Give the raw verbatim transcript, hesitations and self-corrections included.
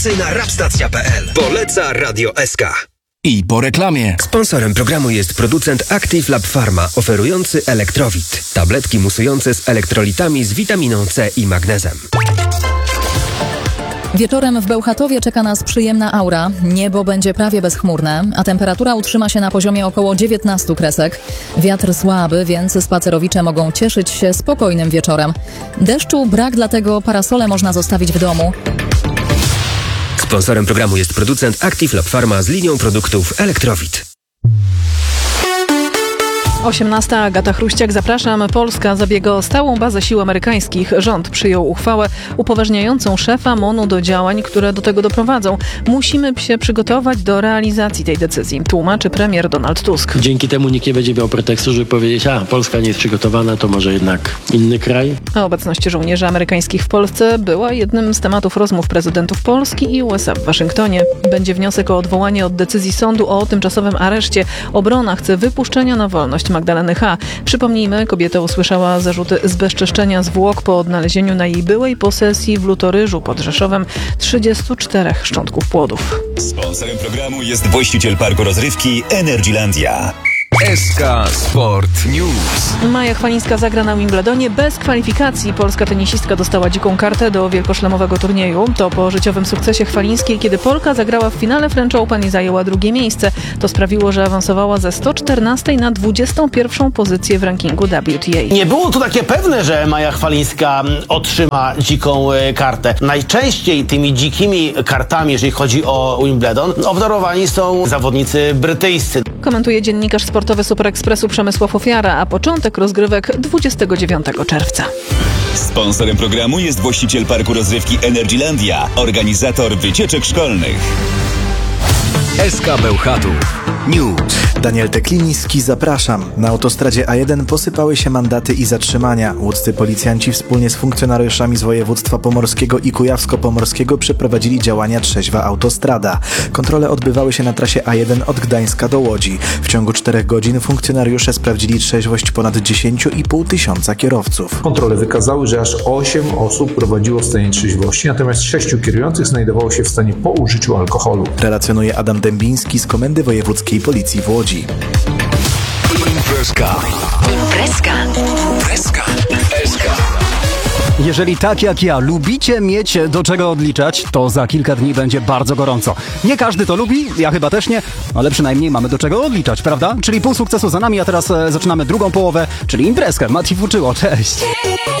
Na rapstacja kropka p l. Poleca Radio S K. I po reklamie. Sponsorem programu jest producent Active Lab Pharma, oferujący Elektrowit. Tabletki musujące z elektrolitami z witaminą C i magnezem. Wieczorem w Bełchatowie czeka nas przyjemna aura. Niebo będzie prawie bezchmurne, a temperatura utrzyma się na poziomie około dziewiętnastu kresek. Wiatr słaby, więc spacerowicze mogą cieszyć się spokojnym wieczorem. Deszczu brak, dlatego parasole można zostawić w domu. Sponsorem programu jest producent Active Lab Pharma z linią produktów Elektrowit. osiemnasta. Agata Chruściak, zapraszam. Polska zabiega o stałą bazę sił amerykańskich. Rząd przyjął uchwałę upoważniającą szefa M O N-u do działań, które do tego doprowadzą. Musimy się przygotować do realizacji tej decyzji, tłumaczy premier Donald Tusk. Dzięki temu nikt nie będzie miał pretekstu, żeby powiedzieć, a Polska nie jest przygotowana, to może jednak inny kraj. A obecność żołnierzy amerykańskich w Polsce była jednym z tematów rozmów prezydentów Polski i U S A w Waszyngtonie. Będzie wniosek o odwołanie od decyzji sądu o tymczasowym areszcie. Obrona chce wypuszczenia na wolność Magdaleny H. Przypomnijmy, kobieta usłyszała zarzuty zbezczeszczenia zwłok po odnalezieniu na jej byłej posesji w Lutoryżu pod Rzeszowem trzydziestu czterech szczątków płodów. Sponsorem programu jest właściciel parku rozrywki Energylandia. S K Sport News. Maja Chwalińska zagra na Wimbledonie bez kwalifikacji. Polska tenisistka dostała dziką kartę do wielkoszlemowego turnieju. To po życiowym sukcesie Chwalińskiej, kiedy Polka zagrała w finale French Open i zajęła drugie miejsce. To sprawiło, że awansowała ze sto czternastej na dwudziestą pierwszą pozycję w rankingu W T A. Nie było to takie pewne, że Maja Chwalińska otrzyma dziką kartę. Najczęściej tymi dzikimi kartami, jeżeli chodzi o Wimbledon, obdarowani są zawodnicy brytyjscy. Komentuje dziennikarz sportowy Super Expressu Przemysław Ofiara, a początek rozgrywek dwudziestego dziewiątego czerwca. Sponsorem programu jest właściciel parku rozrywki Energylandia, organizator wycieczek szkolnych. S K Bełchatów News. Daniel Tekliński, zapraszam. Na autostradzie A jeden posypały się mandaty i zatrzymania. Łódzcy policjanci wspólnie z funkcjonariuszami z województwa pomorskiego i kujawsko-pomorskiego przeprowadzili działania Trzeźwa Autostrada. Kontrole odbywały się na trasie A jeden od Gdańska do Łodzi. W ciągu czterech godzin funkcjonariusze sprawdzili trzeźwość ponad dziesięć i pół tysiąca kierowców. Kontrole wykazały, że aż osiem osób prowadziło w stanie trzeźwości, natomiast sześciu kierujących znajdowało się w stanie po użyciu alkoholu. Relacjonuje Adam Dębiński z Komendy Wojewódzkiej Policji w Łodzi. Imprezka. Imprezka. Imprezka. S K. Jeżeli tak jak ja lubicie mieć do czego odliczać, to za kilka dni będzie bardzo gorąco. Nie każdy to lubi, ja chyba też nie, ale przynajmniej mamy do czego odliczać, prawda? Czyli pół sukcesu za nami, a teraz e, zaczynamy drugą połowę, czyli imprezkę. Mati Fuczyło, cześć!